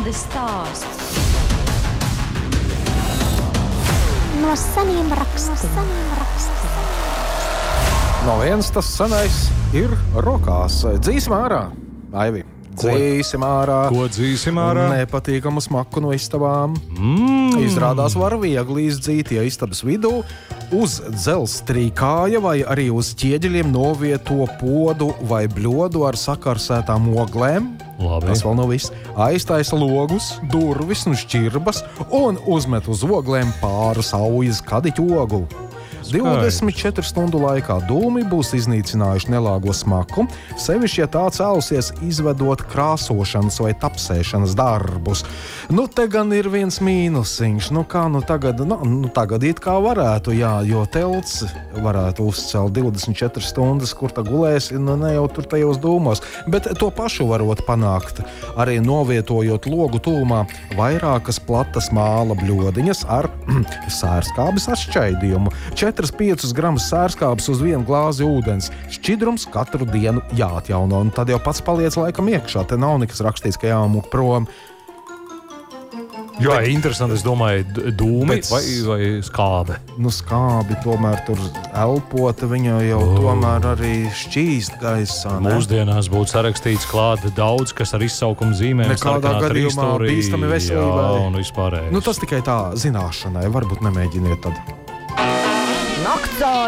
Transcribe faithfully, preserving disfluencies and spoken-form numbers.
Leģendas stāsts. No seniem rakstiem. No viens tas senais ir rokās. Dzīsim ārā, Aivi. Dzīsim ārā. Ko dzīsim ārā? Nepatīkamu smaku no istabām. Mm. Izrādās var viegli izdzīt, ja istabas vidū uz dzelzstrīkāja vai arī uz ķieģeļiem novieto podu vai bļodu ar sakarsētām oglēm. Labi. Tas vēl nav viss. Aiztaisa logus, durvis un šķirbas un uzmet uz oglēm pāris aujas kadiķu oglu. divdesmit četru stundu laikā dūmi būs iznīcinājuši nelāgo smaku, sevišķi, ja tā cēlusies izvedot krāsošanas vai tapsēšanas darbus. Nu, te gan ir viens mīnusiņš. Nu, kā nu tagad, nu, nu, tagad it kā varētu, jā, jo telts varētu uzcelt divdesmit četras stundas, kur ta gulēs, nu, ne jau tur tajos dūmos. Bet to pašu varot panākt, arī novietojot logu tūmā vairākas platas māla bļodiņas ar sērskābes atšķaidījumu. četri līdz pieci gramus sērskābes uz vienu glāzi ūdens. Šķidrums katru dienu jāatjauno, un tad jau pats paliec laikam iekšā. Te nav nekas rakstīts, ka jāmūk prom. Jā, bet, interesanti, es domāju, dūmi bet, vai, vai skābe? Nu, skābi tomēr tur elpota, viņa jau oh. tomēr arī šķīst gaisā. Ne? Mūsdienās būtu sarakstīts klāt daudz, kas ar izsaukumu zīmēm. Nekādā gadījumā bīstami veselībai. Jā, un vispārējais. Nu, tas tikai tā zināšanai, varbūt nemēģiniet tad. Naktsā